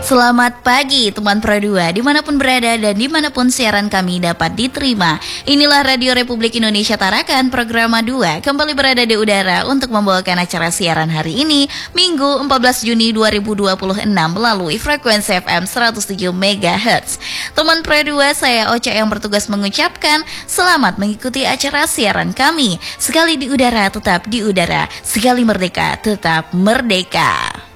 Selamat pagi teman Pro 2 dimanapun berada dan dimanapun siaran kami dapat diterima. Inilah Radio Republik Indonesia Tarakan program 2 kembali berada di udara untuk membawakan acara siaran hari ini Minggu 14 Juni 2026 melalui frekuensi FM 107 MHz. Teman Pro 2, saya Ocha yang bertugas mengucapkan selamat mengikuti acara siaran kami. Sekali di udara tetap di udara, sekali merdeka tetap merdeka.